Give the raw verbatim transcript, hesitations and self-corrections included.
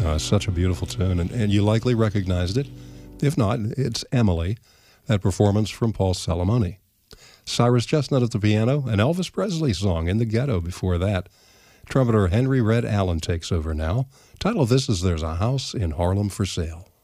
Uh, such a beautiful tune, and, and you likely recognized it. If not, it's Emily, that performance from Paul Salamone. Cyrus Chestnut at the piano, an Elvis Presley song, In the Ghetto before that. Trumpeter Henry Red Allen takes over now. Title of this is There's a House in Harlem for Sale.